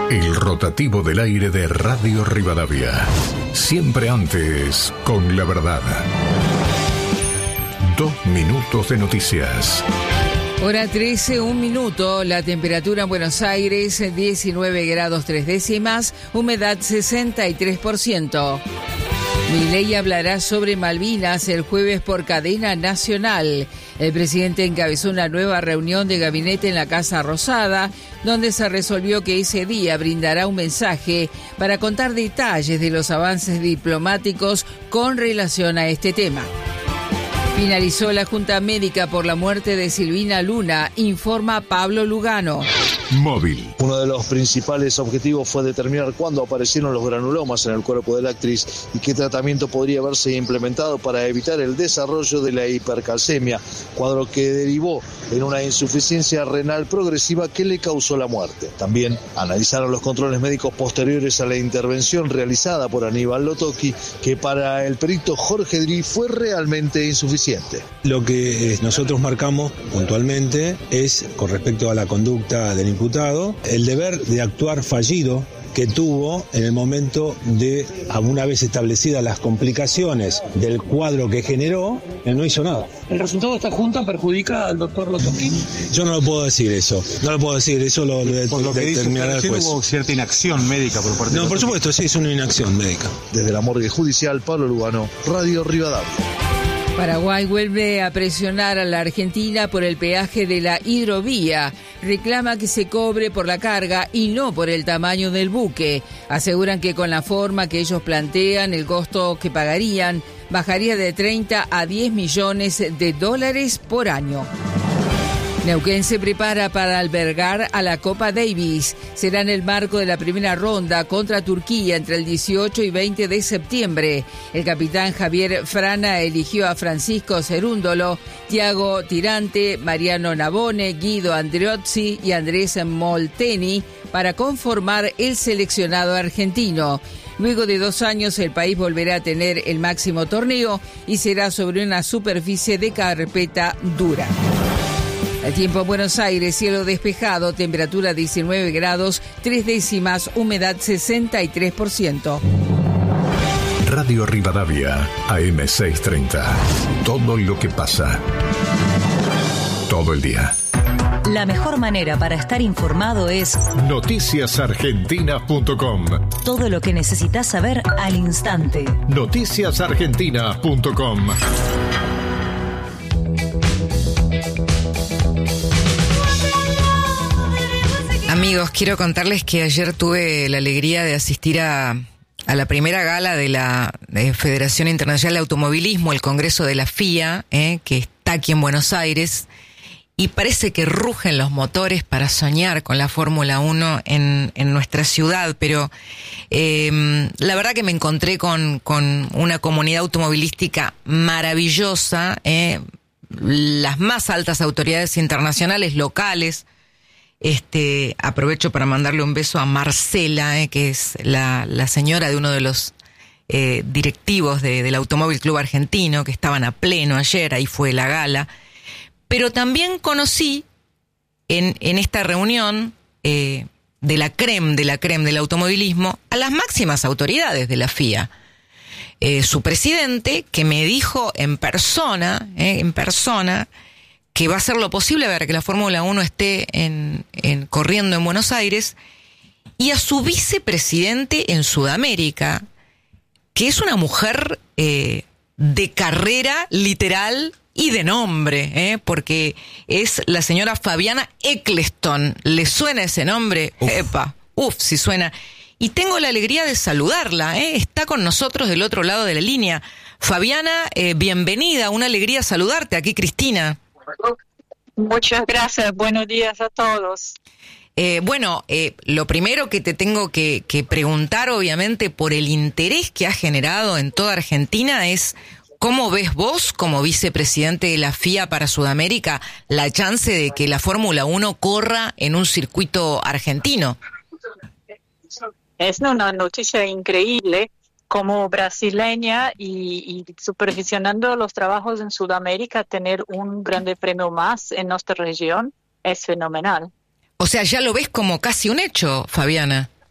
El rotativo del aire de Radio Rivadavia. Siempre antes, con la verdad. 2 minutos de noticias. Hora 13, 1 minuto. La temperatura en Buenos Aires, 19 grados 3 décimas, humedad 63%. Milei hablará sobre Malvinas el jueves por cadena nacional. El presidente encabezó una nueva reunión de gabinete en la Casa Rosada, donde se resolvió que ese día brindará un mensaje para contar detalles de los avances diplomáticos con relación a este tema. Finalizó la Junta Médica por la muerte de Silvina Luna, informa Pablo Lugano. Móvil. Uno de los principales objetivos fue determinar cuándo aparecieron los granulomas en el cuerpo de la actriz y qué tratamiento podría haberse implementado para evitar el desarrollo de la hipercalcemia, cuadro que derivó en una insuficiencia renal progresiva que le causó la muerte. También analizaron los controles médicos posteriores a la intervención realizada por Aníbal Lotocchi, que para el perito Jorge Dri fue realmente insuficiente. Lo que nosotros marcamos puntualmente es, con respecto a la conducta del imputado, el deber de actuar fallido que tuvo en el momento de, una vez establecidas las complicaciones del cuadro que generó, él no hizo nada. ¿El resultado de esta junta perjudica al doctor Lotocchi? Yo no lo puedo decir eso, lo determinará el juez. Hubo cierta inacción médica por parte de No, por supuesto, sí, es una inacción médica. Desde la morgue judicial, Pablo Lugano, Radio Rivadavia. Paraguay vuelve a presionar a la Argentina por el peaje de la hidrovía. Reclama que se cobre por la carga y no por el tamaño del buque. Aseguran que con la forma que ellos plantean, el costo que pagarían bajaría de 30 a 10 millones de dólares por año. Neuquén se prepara para albergar a la Copa Davis. Será en el marco de la primera ronda contra Turquía entre el 18 y 20 de septiembre. El capitán Javier Frana eligió a Francisco Cerúndolo, Thiago Tirante, Mariano Navone, Guido Andreozzi y Andrés Molteni para conformar el seleccionado argentino. Luego de 2 años, el país volverá a tener el máximo torneo y será sobre una superficie de carpeta dura. El tiempo en Buenos Aires, cielo despejado, temperatura 19 grados, 3 décimas, humedad 63%. Radio Rivadavia, AM630. Todo lo que pasa. Todo el día. La mejor manera para estar informado es noticiasargentinas.com. Todo lo que necesitas saber al instante. Noticiasargentinas.com. Amigos, quiero contarles que ayer tuve la alegría de asistir a la primera gala de la Federación Internacional de Automovilismo, el Congreso de la FIA, que está aquí en Buenos Aires, y parece que rugen los motores para soñar con la Fórmula 1 en nuestra ciudad, pero la verdad que me encontré con una comunidad automovilística maravillosa, las más altas autoridades internacionales, locales. Aprovecho para mandarle un beso a Marcela, que es la señora de uno de los directivos del Automóvil Club Argentino, que estaban a pleno ayer, ahí fue la gala. Pero también conocí en esta reunión de la crème del automovilismo a las máximas autoridades de la FIA. Su presidente, que me dijo en persona, que va a hacer lo posible para que la Fórmula 1 esté corriendo en Buenos Aires, y a su vicepresidente en Sudamérica, que es una mujer de carrera literal y de nombre, porque es la señora Fabiana Eccleston. ¿Le suena ese nombre? Sí suena. Y tengo la alegría de saludarla, está con nosotros del otro lado de la línea. Fabiana, bienvenida, una alegría saludarte. Aquí Cristina. Muchas gracias, buenos días a todos. Lo primero que te tengo que preguntar, obviamente, por el interés que ha generado en toda Argentina, es ¿cómo ves vos, como vicepresidente de la FIA para Sudamérica, la chance de que la Fórmula 1 corra en un circuito argentino? Es una noticia increíble. Como brasileña y supervisionando los trabajos en Sudamérica, tener un grande premio más en nuestra región es fenomenal. O sea, ya lo ves como casi un hecho, Fabiana.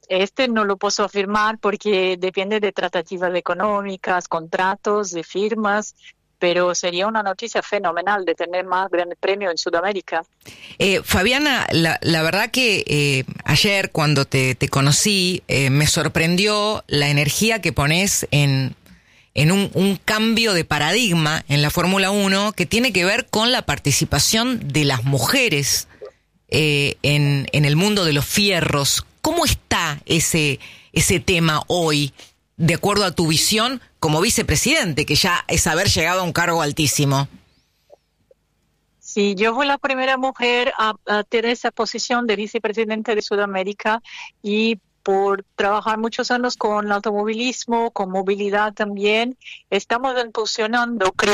No lo puedo afirmar porque depende de tratativas económicas, contratos, de firmas, pero sería una noticia fenomenal de tener más grandes premios en Sudamérica. Fabiana, la verdad que ayer cuando te conocí me sorprendió la energía que pones en un cambio de paradigma en la Fórmula 1 que tiene que ver con la participación de las mujeres en el mundo de los fierros. ¿Cómo está ese tema hoy, de acuerdo a tu visión como vicepresidente, que ya es haber llegado a un cargo altísimo? Sí, yo fui la primera mujer a tener esa posición de vicepresidente de Sudamérica y por trabajar muchos años con automovilismo, con movilidad también, estamos impulsionando, creo